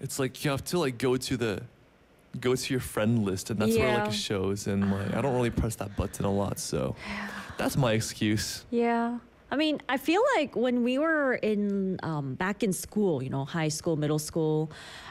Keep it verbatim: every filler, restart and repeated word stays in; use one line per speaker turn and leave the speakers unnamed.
It's like you have to like go to the go to your friend list, and that's where like
Yeah.
it shows. And like I don't really press that button a lot, so that's my excuse.
Yeah. I mean, I feel like when we were in um, back in school, you know, high school, middle school,